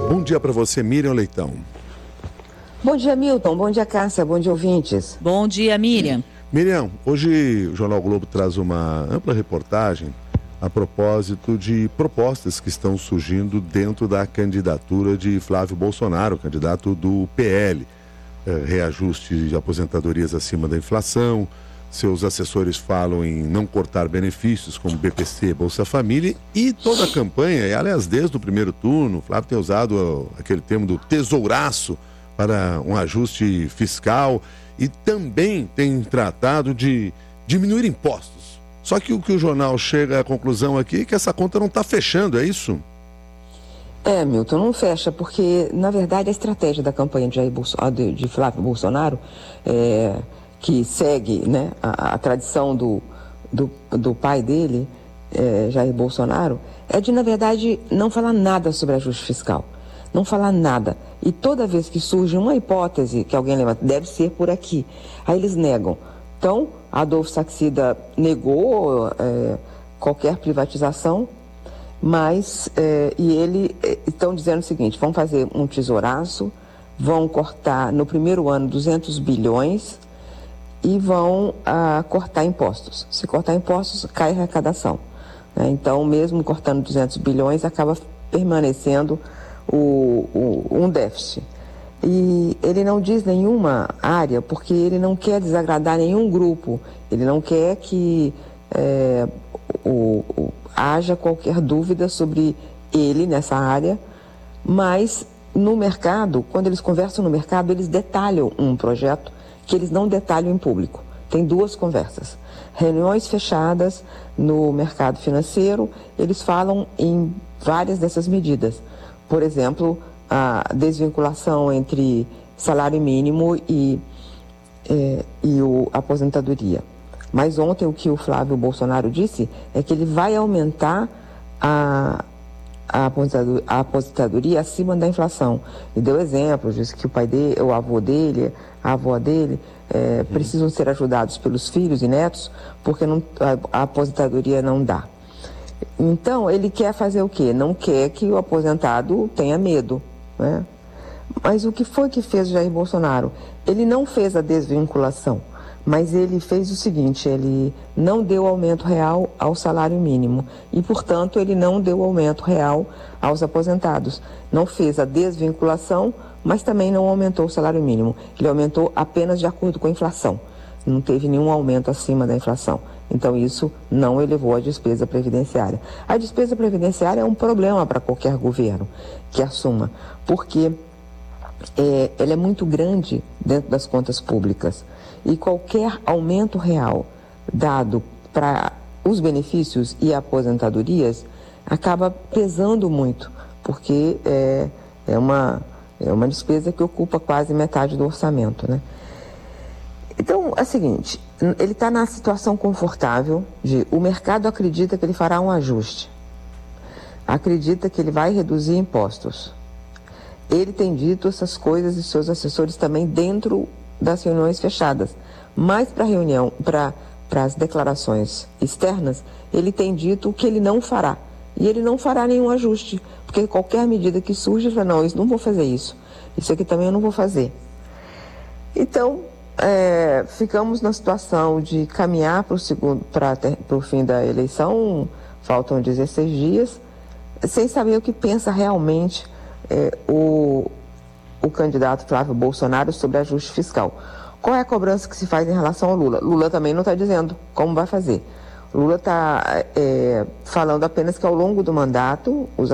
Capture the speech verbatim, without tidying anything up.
Bom dia para você, Miriam Leitão. Bom dia, Milton. Bom dia, Cássia. Bom dia, ouvintes. Bom dia, Miriam. Miriam, hoje o Jornal Globo traz uma ampla reportagem a propósito de propostas que estão surgindo dentro da candidatura de Flávio Bolsonaro, candidato do P L. É, reajuste de aposentadorias acima da inflação, seus assessores falam em não cortar benefícios como B P C, Bolsa Família, e toda a campanha, e aliás, desde o primeiro turno, o Flávio tem usado aquele termo do tesouraço para um ajuste fiscal e também tem tratado de diminuir impostos. Só que o que o jornal chega à conclusão aqui é que essa conta não está fechando, é isso? É, Milton, não fecha, porque, na verdade, a estratégia da campanha de, Jair Bolso... de, de Flávio Bolsonaro, é, que segue, né, a, a tradição do, do, do pai dele, é, Jair Bolsonaro, é de, na verdade, não falar nada sobre ajuste fiscal. Não falar nada. E toda vez que surge uma hipótese que alguém levanta, deve ser por aqui, aí eles negam. Então, Adolfo Saxida negou é, qualquer privatização, mas, é, e ele é, estão dizendo o seguinte, vão fazer um tesouraço, vão cortar no primeiro ano duzentos bilhões e vão ah, cortar impostos. Se cortar impostos, cai a arrecadação. Né? Então, mesmo cortando duzentos bilhões, acaba permanecendo o, o, um déficit. E ele não diz nenhuma área, porque ele não quer desagradar nenhum grupo, ele não quer que é, o, o, haja qualquer dúvida sobre ele nessa área, mas no mercado, quando eles conversam no mercado, eles detalham um projeto que eles não detalham em público. Tem duas conversas. Reuniões fechadas no mercado financeiro, eles falam em várias dessas medidas. Por exemplo, a desvinculação entre salário mínimo e, é, e o, a aposentadoria. Mas ontem o que o Flávio Bolsonaro disse é que ele vai aumentar a, a, aposentadoria, a aposentadoria acima da inflação. E deu exemplos, disse que o pai dele, o avô dele, a avó dele, é, uhum. precisam ser ajudados pelos filhos e netos, porque não, a, a aposentadoria não dá. Então, ele quer fazer o quê? Não quer que o aposentado tenha medo, né? Mas o que foi que fez o Jair Bolsonaro? Ele não fez a desvinculação, mas ele fez o seguinte, ele não deu aumento real ao salário mínimo e, portanto, ele não deu aumento real aos aposentados. Não fez a desvinculação, mas também não aumentou o salário mínimo. Ele aumentou apenas de acordo com a inflação. Não teve nenhum aumento acima da inflação. Então, isso não elevou a despesa previdenciária. A despesa previdenciária é um problema para qualquer governo que assuma, porque é, ela é muito grande dentro das contas públicas. E qualquer aumento real dado para os benefícios e aposentadorias acaba pesando muito, porque é, é, uma, é uma despesa que ocupa quase metade do orçamento, né? Então, é o seguinte, ele está na situação confortável de o mercado acredita que ele fará um ajuste, acredita que ele vai reduzir impostos. Ele tem dito essas coisas e seus assessores também dentro das reuniões fechadas, mas para a reunião, para as declarações externas, ele tem dito o que ele não fará. E ele não fará nenhum ajuste, porque qualquer medida que surge, ele fala, não, eu não vou fazer isso, isso aqui também eu não vou fazer. Então, É, ficamos na situação de caminhar para o segundo, para o fim da eleição, faltam dezesseis dias, sem saber o que pensa realmente é, o, o candidato Flávio Bolsonaro sobre ajuste fiscal. Qual é a cobrança que se faz em relação ao Lula? Lula também não está dizendo como vai fazer. Lula está é, falando apenas que ao longo do mandato os